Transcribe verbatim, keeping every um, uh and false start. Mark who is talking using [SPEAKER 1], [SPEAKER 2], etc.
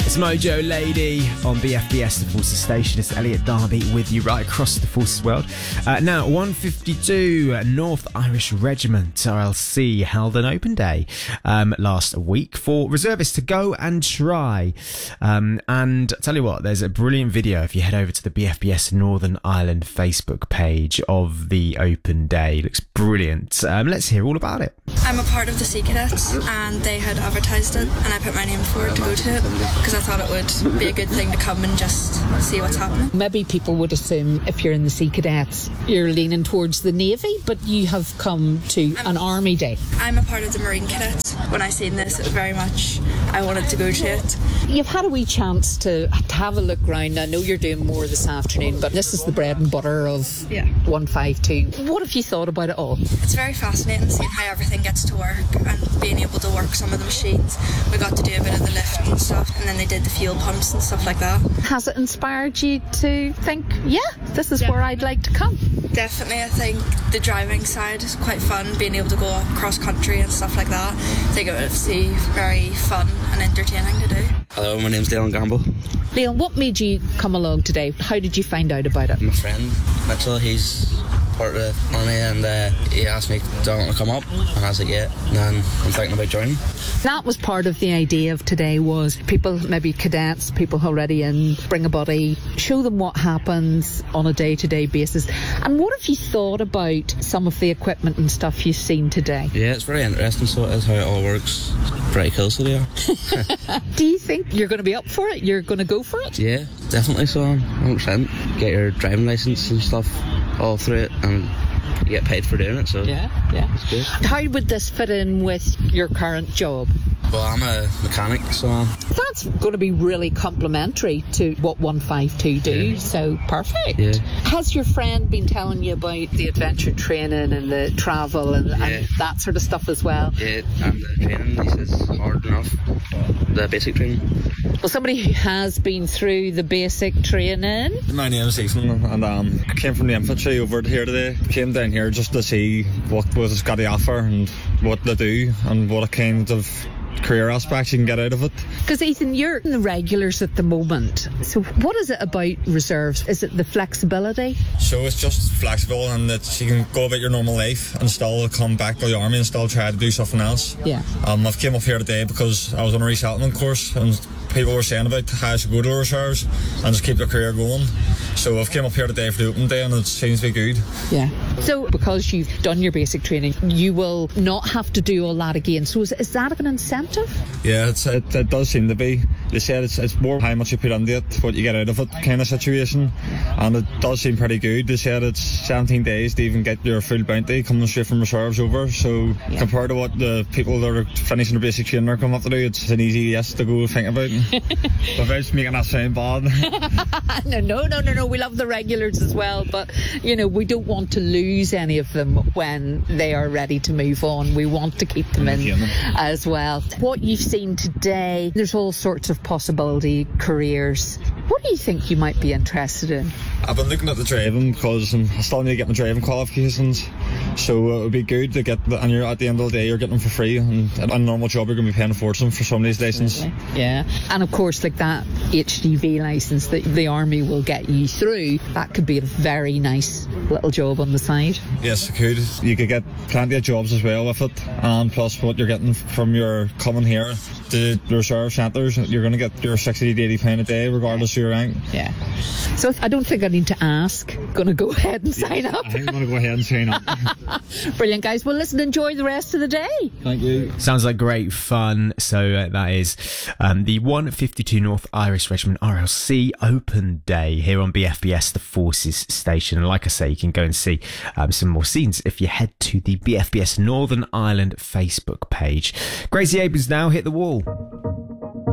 [SPEAKER 1] It's Mojo Lady on B F B S, the Forces Station. It's Elliot Darby with you right across the Forces world. Uh, now, one fifty-two, North Irish Regiment, R L C, held an open day um, last week for reservists to go and try. Um, and tell you what, there's a brilliant video if you head over to the B F B S Northern Ireland Facebook page of the open day. It looks brilliant. Um, let's hear all about it.
[SPEAKER 2] I'm a part of the Sea Cadets, and they had advertised it, and I put my name forward to go to it because I thought it would be a good thing to come and just see what's happening.
[SPEAKER 3] Maybe people would assume if you're in the Sea Cadets, you're leaning towards the Navy, but you have come to
[SPEAKER 2] I'm,
[SPEAKER 3] an Army day.
[SPEAKER 2] I'm a part of the Marine Cadets. When I seen this, it was very much, I wanted to go to it.
[SPEAKER 3] You've had a wee chance to, to have a look round. I know you're doing more this afternoon, but this is the bread and butter of
[SPEAKER 2] yeah.
[SPEAKER 3] one fifty-two. What have you thought about it all?
[SPEAKER 2] It's very fascinating seeing how everything gets to work and being able to work some of the machines. We got to do a bit of the lift and stuff, and then they did the fuel pumps and stuff like that.
[SPEAKER 3] Has it inspired you to think, yeah, this is
[SPEAKER 2] yeah.
[SPEAKER 3] where I'd like to come?
[SPEAKER 2] Definitely. I think the driving side is quite fun, being able to go cross country and stuff like that. I think it would be very fun and entertaining to do.
[SPEAKER 4] Hello, my name's Dylan Gamble.
[SPEAKER 3] Leon, what made you come along today? How did you find out about it?
[SPEAKER 4] My friend Mitchell, he's part of the army, and uh, he asked me, do I want to come up? And I was like, yeah. And then I'm thinking about joining.
[SPEAKER 3] That was part of the idea of today, was people, maybe cadets, people already in, bring a buddy, show them what happens on a day-to-day basis. And what have you thought about some of the equipment and stuff you've seen today?
[SPEAKER 4] Yeah, it's very interesting, so it is how it all works. It's pretty cool, so yeah.
[SPEAKER 3] Do you think you're going to be up for it? You're going to go for it?
[SPEAKER 4] Yeah, definitely so. one hundred percent. Get your driving licence and stuff all through it, and you get paid for doing it, so
[SPEAKER 3] yeah, yeah.
[SPEAKER 4] It's good.
[SPEAKER 3] How would this fit in with your current job?
[SPEAKER 4] Well, I'm a mechanic, so um,
[SPEAKER 3] that's going to be really complementary to what one fifty-two do, yeah. So perfect.
[SPEAKER 4] Yeah.
[SPEAKER 3] Has your friend been telling you about the adventure training and the travel and, yeah. and that sort of stuff as well?
[SPEAKER 4] Yeah, and the training, he says, hard enough, the basic training.
[SPEAKER 3] Well, somebody who has been through the basic training.
[SPEAKER 5] My name is Ethan, and um, I came from the infantry over here today. Came down here just to see what was got to offer and what they do and what kind of career aspects you can get out of it.
[SPEAKER 3] Because Ethan, you're in the regulars at the moment, so what is it about reserves? Is it the flexibility?
[SPEAKER 5] So it's just flexible, and that you can go about your normal life and still come back to the army and still try to do something else.
[SPEAKER 3] Yeah.
[SPEAKER 5] Um, I've came up here today because I was on a resettlement course, and people were saying about how I should go to the reserves and just keep their career going. So I've came up here today for the open day, and it seems to be good.
[SPEAKER 3] Yeah. So because you've done your basic training, you will not have to do all that again. So is, is that an incentive?
[SPEAKER 5] Yeah, it's, it, it does seem to be. They said it's, it's more how much you put into it, what you get out of it kind of situation, and it does seem pretty good. They said it's seventeen days to even get your full bounty coming straight from reserves over, so yeah. Compared to what the people that are finishing their basic training are coming up to do, it's an easy yes to go think about. Without making that sound bad.
[SPEAKER 3] no, no, no, no, no. We love the regulars as well, but you know, we don't want to lose any of them when they are ready to move on. We want to keep them in yeah. as well. What you've seen today, there's all sorts of possibility careers. What do you think you might be interested in?
[SPEAKER 5] I've been looking at the driving because I still need to get my driving qualifications, so it would be good to get the, and you're at the end of the day you're getting them for free, and on a normal job you're going to be paying a fortune for some of these licenses.
[SPEAKER 3] Yeah, and of course like that H G V licence that the army will get you through, that could be a very nice little job on the side.
[SPEAKER 5] Yes, it could. You could get plenty of jobs as well with it, and plus what you're getting from your coming here to the reserve centres, you're going to get your sixty to eighty pounds a day regardless of your rank.
[SPEAKER 3] Yeah. So I don't think I need to ask. Going to go ahead and sign
[SPEAKER 5] yes,
[SPEAKER 3] up.
[SPEAKER 5] I'm going to go ahead and sign up.
[SPEAKER 3] Brilliant, guys. Well, listen, enjoy the rest of the day.
[SPEAKER 5] Thank you.
[SPEAKER 1] Sounds like great fun. So uh, that is um, the one fifty-two North Irish Regiment R L C Open Day here on B F B S, the Forces Station. And like I say, you can go and see um, some more scenes if you head to the B F B S Northern Ireland Facebook page. Gracie Abrams now hit the wall.